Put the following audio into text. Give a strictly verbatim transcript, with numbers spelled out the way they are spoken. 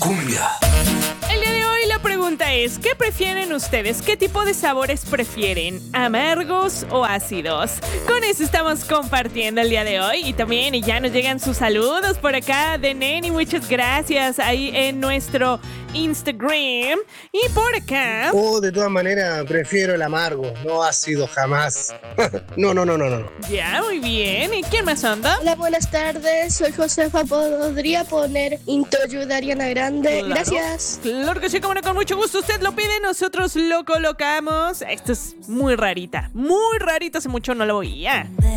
cumbia. El día de hoy la pregunta es, ¿qué prefieren ustedes? ¿Qué tipo de sabores prefieren? ¿Amargos o ácidos? Con eso estamos compartiendo el día de hoy. Y también ya nos llegan sus saludos por acá de Neni. Muchas gracias ahí en nuestro Instagram. Y por acá... Oh, de todas maneras, prefiero el amargo, no ácido jamás. No, no, no, no, no. Ya, muy bien. ¿Y quién más anda? Hola, buenas tardes. Soy Josefa. ¿Podría poner Intoyu de Ariana Grande? Claro. Gracias. Claro que sí, como no, con mucho gusto. Usted lo pide, nosotros lo colocamos. Esto es muy rarita. Muy rarita, hace mucho no lo oía.